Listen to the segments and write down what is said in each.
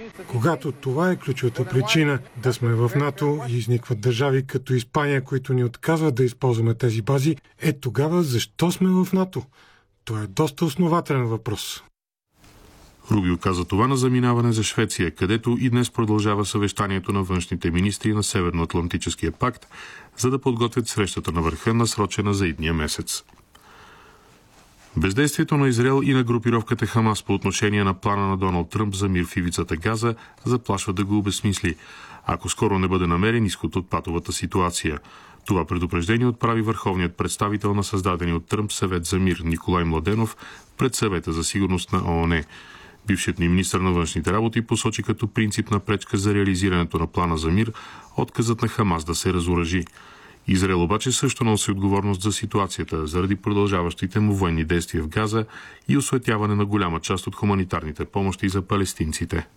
Когато това е ключовата причина да сме в НАТО и изникват държави като Испания, които ни отказват да използваме тези бази, тогава защо сме в НАТО? Това е доста основателен въпрос. Рубио каза това на заминаване за Швеция, където и днес продължава съвещанието на външните министри на Северноатлантическия пакт, за да подготвят срещата на върха, насрочена за идния месец. Бездействието на Израел и на групировката Хамас по отношение на плана на Доналд Тръмп за мир в ивицата Газа заплашва да го обезсмисли, ако скоро не бъде намерен изход от патовата ситуация. Това предупреждение отправи върховният представител на създадения от Тръмп съвет за мир Николай Младенов пред съвета за сигурност на ООН. Бившият ни министър на външните работи посочи като принципна пречка за реализирането на плана за мир отказът на Хамас да се разоръжи. Израел обаче също носи отговорност за ситуацията заради продължаващите му военни действия в Газа и осуетяване на голяма част от хуманитарните помощи за палестинците.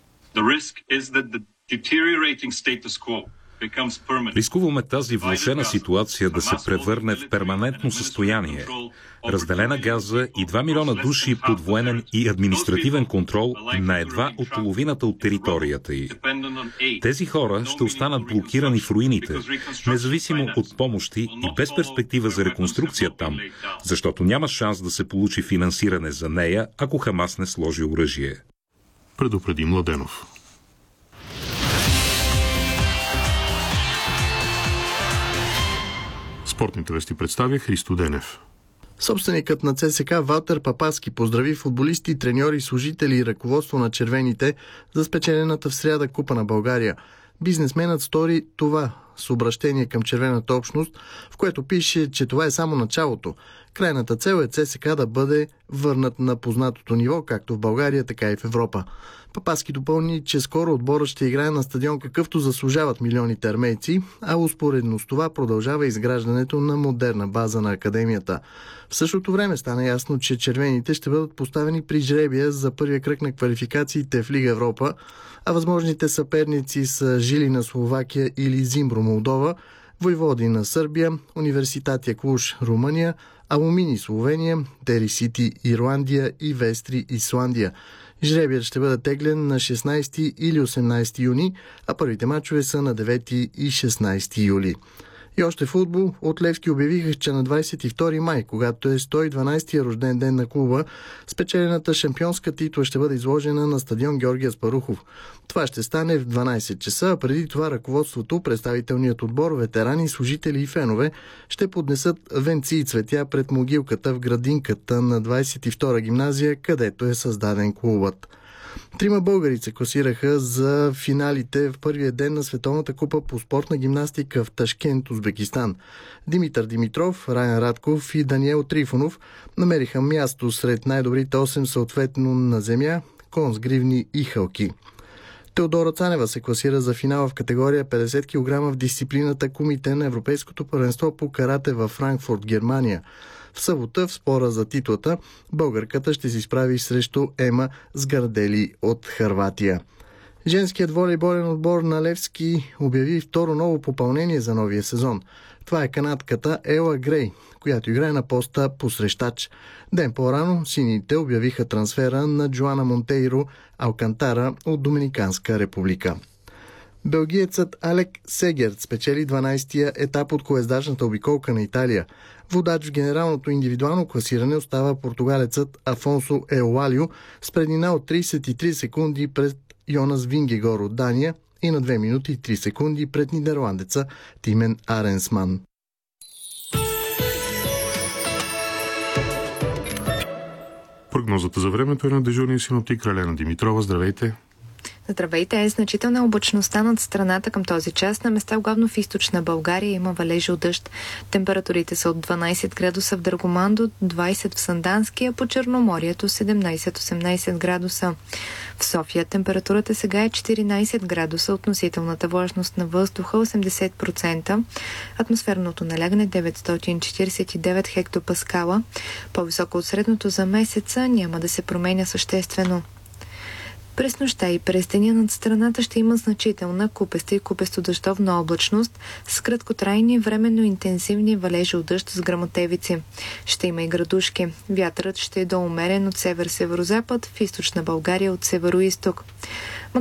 Рискуваме тази влошена ситуация да се превърне в перманентно състояние. Разделена Газа и 2 милиона души под военен и административен контрол на едва от половината от територията й. Тези хора ще останат блокирани в руините, независимо от помощи и без перспектива за реконструкция там, защото няма шанс да се получи финансиране за нея, ако Хамас не сложи оръжие. Предупреди Младенов. Спортните вести представя Христо Денев. Собственикът на ЦСКА Валтер Папаски поздрави футболисти, треньори, служители и ръководство на червените за спечелената в сряда Купа на България. Бизнесменът стори това с обращение към червената общност, в което пише, че това е само началото. Крайната цел е ЦСКА да бъде върнат на познатото ниво, както в България, така и в Европа. Папаски допълни, че скоро отборът ще играе на стадион, какъвто заслужават милионите армейци, а успоредно с това продължава изграждането на модерна база на академията. В същото време стана ясно, че червените ще бъдат поставени при жребия за първия кръг на квалификациите в Лига Европа, а възможните съперници са Жилина Словакия или Зимбро Молдова, Войводина Сърбия, Университатия Клуж Румъния, Алумини Словения, Дери Сити Ирландия и Вестри Исландия. Жребият ще бъде теглен на 16 или 18 юни, а първите мачове са на 9 и 16 юли. И още футбол. От Левски обявиха, че на 22 май, когато е 112-я рожден ден на клуба, спечелената шампионска титла ще бъде изложена на стадион Георги Аспарухов. Това ще стане в 12 часа, а преди това ръководството, представителният отбор, ветерани, служители и фенове ще поднесат венци и цветя пред могилката в градинката на 22-а гимназия, където е създаден клубът. 3 българи се класираха за финалите в първия ден на Световната купа по спортна гимнастика в Ташкент, Узбекистан. Димитър Димитров, Райан Радков и Даниел Трифонов намериха място сред най-добрите 8 съответно на земя, кон с гривни и хълки. Теодора Цанева се класира за финала в категория 50 кг в дисциплината кумите на Европейското първенство по карате във Франкфурт, Германия. В събота в спора за титлата българката ще се изправи срещу Ема Сгардели от Хърватия. Женският волейболен отбор на Левски обяви второ ново попълнение за новия сезон. Това е канадката Ела Грей, която играе на поста посрещач. Ден по-рано сините обявиха трансфера на Джоана Монтейро Алкантара от Доминиканска република. Белгиецът Алек Сегерт спечели 12-тия етап от колездачната обиколка на Италия. Водач в генералното индивидуално класиране остава португалецът Афонсо Еолалио с преднина от 33 секунди пред Йонас Вингегор от Дания и на 2 минути и 3 секунди пред нидерландеца Тимен Аренсман. Прогнозата за времето е на дежурния синоптик Ралена Димитрова. Здравейте! Здравейте! Е значителна облачността над страната към този час. На места, главно в източна България, има валежи от дъжд. Температурите са от 12 градуса в Драгоман до 20 в Сандански, а по Черноморието 17-18 градуса. В София температурата сега е 14 градуса, относителната влажност на въздуха 80%, атмосферното налягане 949 хектопаскала. По-високо от средното за месеца, няма да се променя съществено. През нощта и през деня над страната ще има значителна купеста и купесто-дъждовна облачност с краткотрайни временно интензивни валежи от дъжд с гръмотевици. Ще има и градушки. Вятърът ще е до умерен от север-северозапад, в източна България от северо-изток.